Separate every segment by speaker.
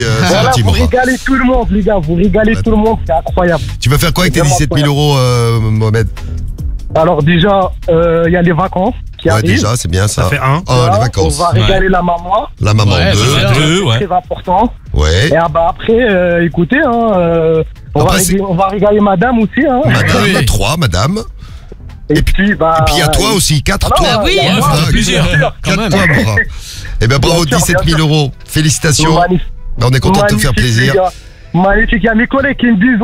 Speaker 1: Voilà,
Speaker 2: petit,
Speaker 1: vous
Speaker 2: Mourad.
Speaker 1: régalez tout le monde, les gars. Vous régalez tout le monde, c'est incroyable.
Speaker 2: Tu vas faire quoi avec tes
Speaker 1: Vraiment
Speaker 2: 17 000 euros, Mohamed?
Speaker 1: Alors déjà, il y a les vacances qui
Speaker 2: Ouais,
Speaker 1: arrivent.
Speaker 2: déjà, c'est bien ça.
Speaker 3: Ça fait un.
Speaker 2: Oh,
Speaker 1: Voilà,
Speaker 2: les vacances.
Speaker 1: On va régaler la maman.
Speaker 2: La maman
Speaker 4: Ouais,
Speaker 2: 2.
Speaker 4: bah,
Speaker 3: Deux, ouais.
Speaker 1: C'est très important.
Speaker 2: Ouais.
Speaker 1: Et après, écoutez, on
Speaker 2: Après, c'est-
Speaker 1: va régaler madame aussi.
Speaker 2: Madame,
Speaker 4: Oui.
Speaker 2: 3, madame.
Speaker 1: Et puis, bah.
Speaker 2: Et puis il y a toi aussi, 4
Speaker 1: Ah non,
Speaker 2: toi.
Speaker 1: il y a
Speaker 4: oui,
Speaker 1: moi,
Speaker 4: faut
Speaker 1: bien
Speaker 4: plusieurs.
Speaker 1: sûr.
Speaker 4: Quand même.
Speaker 2: Toi, Mourad. Eh ben bravo,
Speaker 1: Bien sûr,
Speaker 2: 17 000
Speaker 1: bien sûr.
Speaker 2: euros. Félicitations.
Speaker 1: Magnifique.
Speaker 2: Ben, on est content de te faire
Speaker 1: Magnifique,
Speaker 2: plaisir.
Speaker 1: les gars. Magnifique, il y a mes collègues qui me disent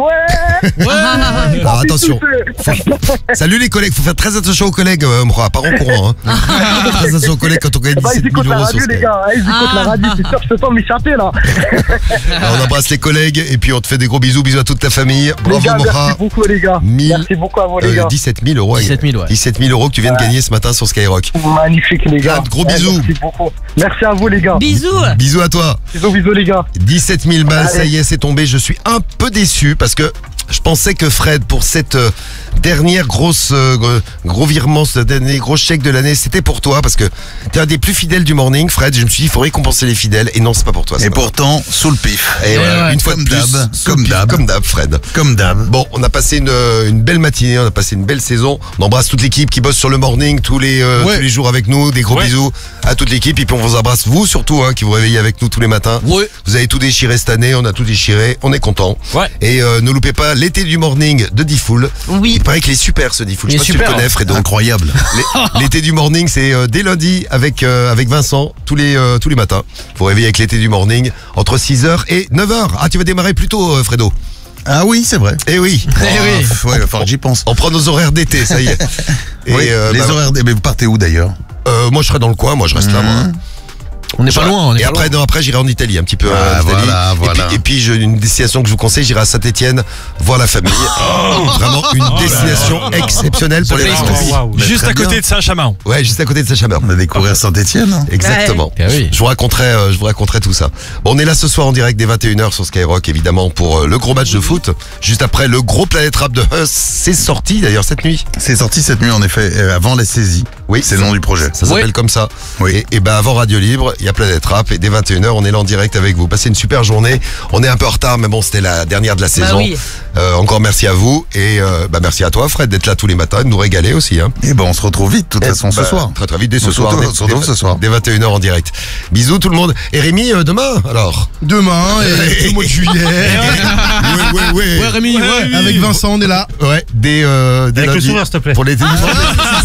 Speaker 2: Alors attention. Salut les collègues, faut faire très attention aux collègues, Mourad, pas en courant. Hein. Très attention aux collègues quand on gagne
Speaker 1: Bah,
Speaker 2: 17
Speaker 1: ils
Speaker 2: 000
Speaker 1: écoutent la
Speaker 2: euros sur
Speaker 1: radio, les
Speaker 2: Skype.
Speaker 1: gars. Ils écoutent la radio. C'est sûr que je peux pas m'échapper, là.
Speaker 2: Alors, on embrasse les collègues et puis on te fait des gros bisous, bisous à toute ta famille.
Speaker 1: Les
Speaker 2: Bravo
Speaker 1: gars,
Speaker 2: Mourad.
Speaker 1: merci beaucoup, les gars.
Speaker 2: 1000,
Speaker 1: Merci beaucoup à vous, les gars.
Speaker 2: 17 000 euros.
Speaker 4: 17 000, ouais.
Speaker 2: 17 000 euros que tu viens de gagner ce matin sur Skyrock.
Speaker 1: Magnifique, les gars.
Speaker 2: Gros bisous.
Speaker 1: Merci beaucoup. Merci à vous, les gars.
Speaker 5: Bisous.
Speaker 2: Bisous à toi.
Speaker 1: Bisous, les gars.
Speaker 2: 17 000 balles, ça
Speaker 1: Allez.
Speaker 2: y est, c'est tombé. Je suis un peu déçu parce que je pensais que Fred, pour cette dernière gros virement, ce dernier gros chèque de l'année, c'était pour toi parce que t'es un des plus fidèles du morning, Fred. Je me suis dit, il faut récompenser les fidèles et non, c'est pas pour toi.
Speaker 6: Et
Speaker 2: c'est pas
Speaker 6: pourtant, sous le pif.
Speaker 2: Et voilà,
Speaker 4: ouais,
Speaker 2: une fois de
Speaker 6: comme
Speaker 2: plus,
Speaker 6: d'hab,
Speaker 2: sous
Speaker 6: comme
Speaker 2: le pif,
Speaker 6: d'hab.
Speaker 2: comme d'hab, Fred.
Speaker 6: Comme d'hab.
Speaker 2: Bon, on a passé une belle matinée, on a passé une belle saison. On embrasse toute l'équipe qui bosse sur le morning tous les jours avec nous. Des gros
Speaker 3: Ouais.
Speaker 2: bisous à toute l'équipe. Et puis on vous embrasse, vous surtout, qui vous réveillez avec nous tous les matins.
Speaker 4: Ouais.
Speaker 2: Vous avez tout déchiré cette année, on a tout déchiré, on est content.
Speaker 3: Ouais.
Speaker 2: Et ne loupez pas l'été du morning de Diffoul.
Speaker 5: Oui.
Speaker 2: Il paraît qu'il est super ce Diffoul. Je
Speaker 4: Il
Speaker 2: sais pas
Speaker 4: est
Speaker 2: si tu le
Speaker 4: super,
Speaker 2: connais, Fredo.
Speaker 6: Incroyable.
Speaker 2: L'été du morning, c'est dès lundi avec Vincent, tous les matins. Vous réveillez avec l'été du morning entre 6h et 9h. Ah, tu vas démarrer plus tôt, Fredo.
Speaker 6: Ah oui, c'est vrai.
Speaker 2: Eh oui.
Speaker 4: oui.
Speaker 6: Ouais, il va falloir que j'y pense.
Speaker 2: On prend nos horaires d'été, ça y est. Et,
Speaker 6: Oui, les
Speaker 2: bah,
Speaker 6: horaires. Mais vous partez où d'ailleurs?
Speaker 2: moi, je serai dans le coin, moi, je reste là, moi.
Speaker 4: On n'est pas loin, on est
Speaker 2: Et
Speaker 4: pas
Speaker 2: après,
Speaker 4: loin.
Speaker 2: non, après, j'irai en Italie, un petit peu.
Speaker 6: Ah,
Speaker 2: en Italie.
Speaker 6: voilà.
Speaker 2: Et puis, une destination que je vous conseille, j'irai à Saint-Etienne, voir la famille. Vraiment, une destination exceptionnelle pour les
Speaker 4: place
Speaker 2: vacances.
Speaker 4: to be.
Speaker 3: Waouh.
Speaker 6: Mais
Speaker 3: Juste
Speaker 6: très
Speaker 3: à côté
Speaker 6: bien.
Speaker 3: de Saint-Chamond.
Speaker 2: Ouais, juste à côté de Saint-Chamond.
Speaker 6: On va découvrir Saint-Etienne.
Speaker 2: Exactement.
Speaker 4: Ah oui.
Speaker 2: Je vous raconterai tout ça. Bon, on est là ce soir en direct dès 21h sur Skyrock, évidemment, pour le gros match de foot. Juste après, le gros Planète Rap de Huss, c'est sorti d'ailleurs cette nuit.
Speaker 6: C'est sorti cette nuit, en effet, avant la saisie.
Speaker 2: Oui,
Speaker 6: C'est le nom du projet.
Speaker 2: Ça s'appelle
Speaker 4: Oui.
Speaker 2: comme ça.
Speaker 6: Oui.
Speaker 2: Et ben avant Radio Libre, il y a Planète Rap et dès 21h, on est là en direct avec vous. Passez une super journée. On est un peu en retard, mais bon, c'était la dernière de la saison.
Speaker 5: oui.
Speaker 2: Encore merci à vous et merci à toi, Fred, d'être là tous les matins, de nous régaler aussi. Hein.
Speaker 6: Et ben, on se retrouve vite, de toute façon, ce
Speaker 2: Bah,
Speaker 6: soir.
Speaker 2: Très très vite, dès ce
Speaker 6: On se
Speaker 2: soir.
Speaker 6: retrouve- on se retrouve ce soir.
Speaker 2: Dès 21h en direct. Bisous tout le monde. Et Rémi, demain alors.
Speaker 7: Demain, et tout le mois de juillet.
Speaker 2: Ouais.
Speaker 4: Ouais, Rémi, ouais.
Speaker 7: Avec Vincent, on est là.
Speaker 2: Ouais, dès
Speaker 3: Avec le
Speaker 2: lundi,
Speaker 3: sourire, s'il te plaît.
Speaker 2: pour l'été du morning.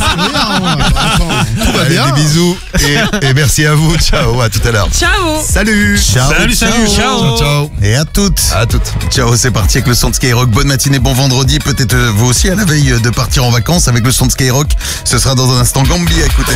Speaker 7: Tout va
Speaker 2: Allez,
Speaker 7: bien.
Speaker 2: des bisous et merci à vous. Ciao, à tout à l'heure.
Speaker 5: Ciao.
Speaker 2: Salut.
Speaker 3: Salut, ciao.
Speaker 2: Ciao.
Speaker 6: Et à toutes.
Speaker 2: À toutes.
Speaker 6: Ciao, c'est parti avec le son de Skyrock. Bonne matinée, bon vendredi. Peut-être vous aussi à la veille de partir en vacances avec le son de Skyrock. Ce sera dans un instant Gambia. Écoutez.